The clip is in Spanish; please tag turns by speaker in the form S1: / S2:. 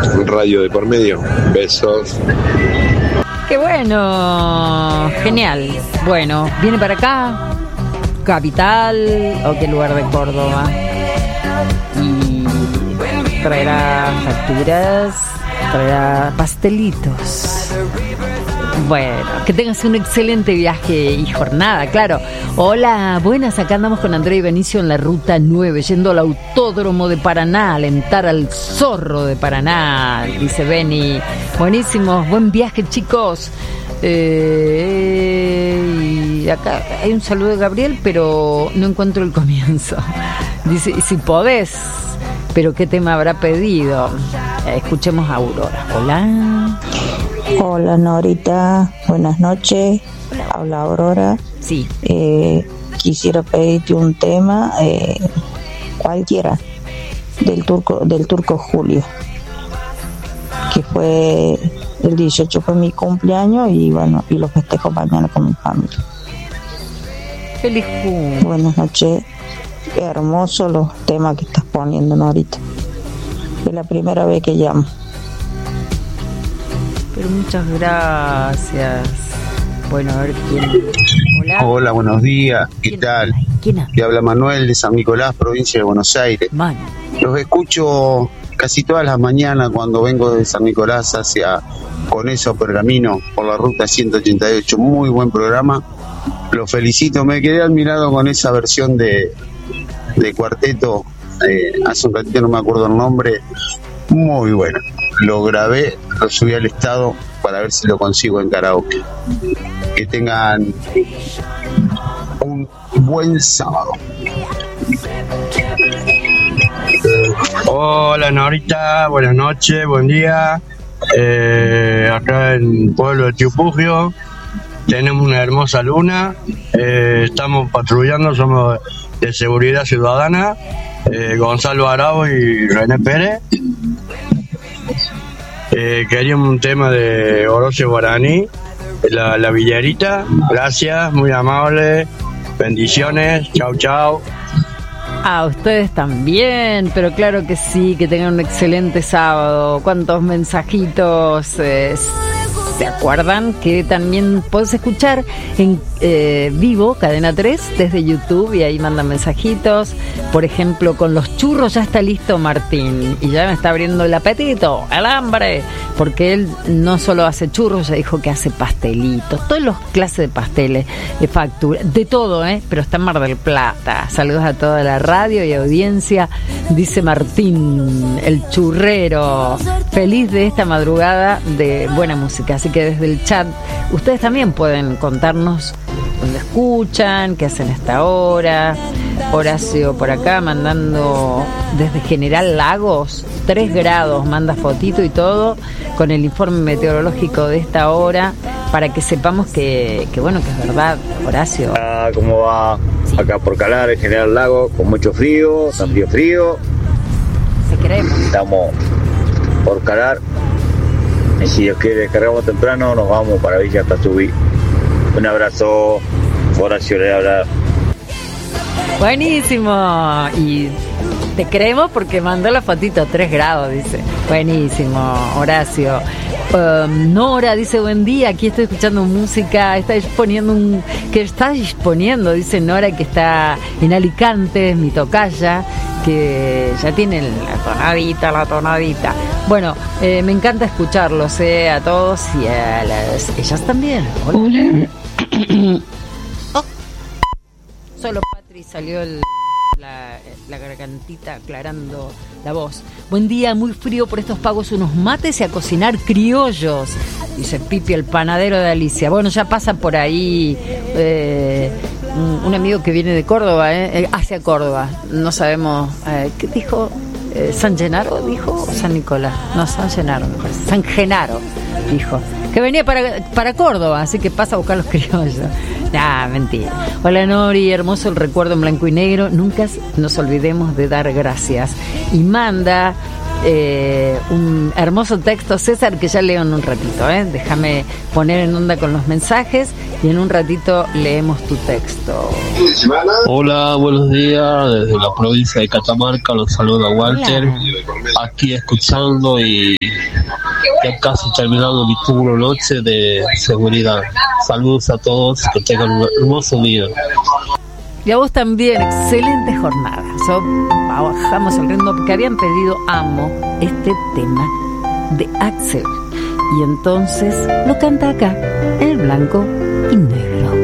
S1: radio de por medio. Besos.
S2: ¡Qué bueno! Genial. Bueno, ¿viene para acá? ¿Capital o qué lugar de Córdoba? Y traerá facturas, traerá pastelitos. Bueno, que tengas un excelente viaje y jornada, claro. Hola, buenas, acá andamos con Andrea y Benicio en la ruta 9, yendo al autódromo de Paraná, a alentar al zorro de Paraná, dice Beni. Buenísimo, buen viaje, chicos. Y acá hay un saludo de Gabriel, pero no encuentro el comienzo. Dice, y si podés, pero ¿qué tema habrá pedido? Escuchemos a Aurora. Hola.
S3: Hola Norita, buenas noches. Habla Aurora.
S2: Sí.
S3: Quisiera pedirte un tema, cualquiera, del turco Julio, que fue el 18 fue mi cumpleaños y bueno, y lo festejo mañana con mi familia.
S2: Feliz cumpleaños.
S3: Buenas noches. Hermosos los temas que estás poniendo, Norita. Es la primera vez que llamo.
S2: Pero muchas gracias. Bueno, a ver quién. Hola.
S4: Hola, buenos días. ¿Qué tal?
S2: ¿Quién habla?
S4: Te habla Manuel de San Nicolás, provincia de Buenos Aires. Los escucho casi todas las mañanas cuando vengo de San Nicolás hacia Conesa o Pergamino por la ruta 188. Muy buen programa. Los felicito. Me quedé admirado con esa versión de cuarteto. Hace un ratito no me acuerdo el nombre. Muy bueno. Lo grabé, lo subí al estado para ver si lo consigo en karaoke. Que tengan un buen sábado.
S5: Hola Norita, buenas noches, buen día. Acá en el pueblo de Tiupugio tenemos una hermosa luna. Estamos patrullando, somos de Seguridad Ciudadana, Gonzalo Arau y René Pérez. Queríamos un tema de Orocio Guaraní, la Villarita. Gracias, muy amable. Bendiciones, chau chau.
S2: A ustedes también, pero claro que sí, que tengan un excelente sábado. ¿Cuántos mensajitos? ¿Se acuerdan que también puedes escuchar en vivo Cadena 3 desde YouTube y ahí mandan mensajitos? Por ejemplo, con los churros ya está listo Martín y ya me está abriendo el apetito, el hambre, porque él no solo hace churros, ya dijo que hace pastelitos, todas las clases de pasteles, de factura, de todo, pero está en Mar del Plata. Saludos a toda la radio y audiencia, dice Martín, el churrero, feliz de esta madrugada de buena música. Así que desde el chat ustedes también pueden contarnos dónde escuchan, qué hacen a esta hora. Horacio por acá mandando desde General Lagos, 3 grados, manda fotito y todo con el informe meteorológico de esta hora para que sepamos que bueno, que es verdad, Horacio.
S6: ¿Cómo va? Sí. Acá por Calar, en General Lagos, con mucho frío, tan frío.
S2: Se creemos.
S6: Estamos por Calar. Y si Dios quiere, descargamos temprano, nos vamos para Villa hasta subir. Un abrazo, Horacio le habla.
S2: Buenísimo. Y te creemos porque mandó la fotito, 3 grados, dice. Buenísimo, Horacio. Nora dice, buen día, aquí estoy escuchando música, dice Nora, que está en Alicante, mi tocaya, que ya tiene la tonadita. Bueno, me encanta escucharlos, a todos y a ellas también. Hola. Oh. Solo Patri salió la gargantita aclarando la voz. Buen día, muy frío por estos pagos, unos mates y a cocinar criollos, dice Pipi, el panadero de Alicia. Bueno, ya pasa por ahí un amigo que viene de Córdoba, hacia Córdoba, no sabemos, ¿qué dijo? ¿San Genaro dijo? ¿O San Nicolás? No, San Genaro me parece. San Genaro dijo que venía para Córdoba, así que pasa a buscar los criollos. Mentira. Hola Nori, hermoso el recuerdo en blanco y negro, nunca nos olvidemos de dar gracias. Y manda un hermoso texto, César, que ya leo en un ratito, déjame poner en onda con los mensajes y en un ratito leemos tu texto.
S7: Hola, buenos días, desde la provincia de Catamarca los saluda Walter. Hola. Aquí escuchando y ya casi terminando mi turno noche de seguridad. Saludos a todos, que tengan un hermoso día.
S2: Y a vos también, excelente jornada. Bajamos el ritmo porque habían pedido Amo, este tema de Axel. Y entonces lo canta acá, en el blanco y negro.